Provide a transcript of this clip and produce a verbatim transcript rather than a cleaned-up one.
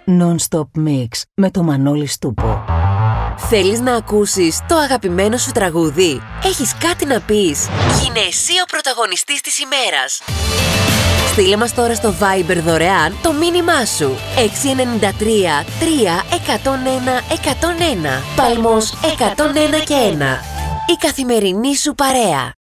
Non-stop mix με το Μανώλη Στούπο. Θέλεις να ακούσεις το αγαπημένο σου τραγούδι? Έχεις κάτι να πεις? Γίνε εσύ ο πρωταγωνιστής της ημέρας. Στείλε μας τώρα στο Viber δωρεάν το μήνυμά σου. έξι εννιά τρία τρία εκατόν ένα εκατόν ένα. Παλμός εκατόν ένα και ένα. Η καθημερινή σου παρέα.